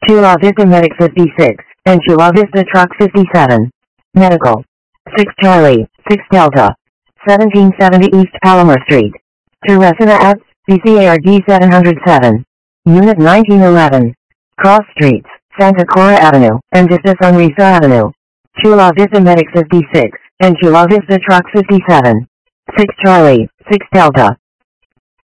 Chula Vista Medic 56, and Chula Vista Truck 57. Medical. 6 Charlie, 6 Delta. 1770 East Palomar Street. Teresina Ave, BCARD 707. Unit 1911. Cross Streets, Santa Clara Avenue, and Vista Sunrisa Avenue. Chula Vista Medic 56, and Chula Vista Truck 57. 6 Charlie, 6 Delta.